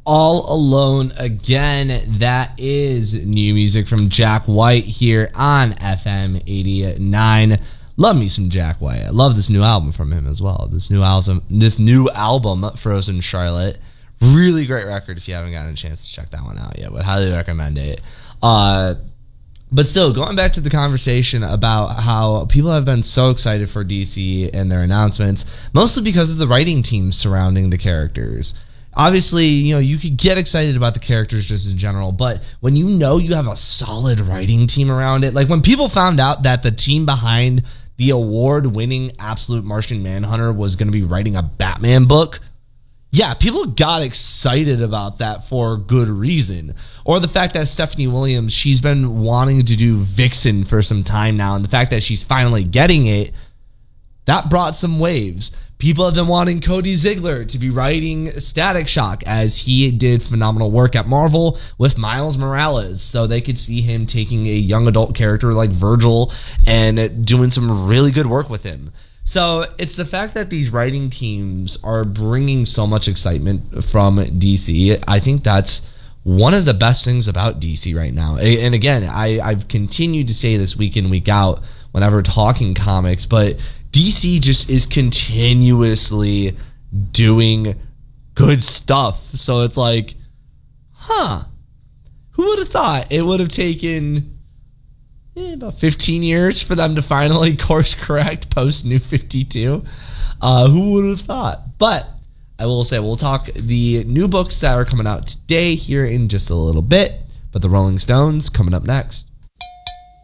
All Alone Again. That is new music from Jack White here on FM 89. Love me some Jack White. I love this new album from him as well. This new album, Frozen Charlotte. Really great record if you haven't gotten a chance to check that one out yet. Would highly recommend it. But still, going back to the conversation about how people have been so excited for DC and their announcements, mostly because of the writing team surrounding the characters. Obviously, you could get excited about the characters just in general, but when you have a solid writing team around it, like when people found out that the team behind the award-winning Absolute Martian Manhunter was going to be writing a Batman book, yeah, people got excited about that for good reason. Or the fact that Stephanie Williams, she's been wanting to do Vixen for some time now, and the fact that she's finally getting it, that brought some waves. People have been wanting Cody Ziegler to be writing Static Shock, as he did phenomenal work at Marvel with Miles Morales, so they could see him taking a young adult character like Virgil and doing some really good work with him. So it's the fact that these writing teams are bringing so much excitement from DC. I think that's one of the best things about DC right now. And again, I've continued to say this week in, week out whenever talking comics, but DC just is continuously doing good stuff. So it's like, who would have thought it would have taken about 15 years for them to finally course correct post New 52? Who would have thought? But I will say, we'll talk the new books that are coming out today here in just a little bit. But the Rolling Stones coming up next.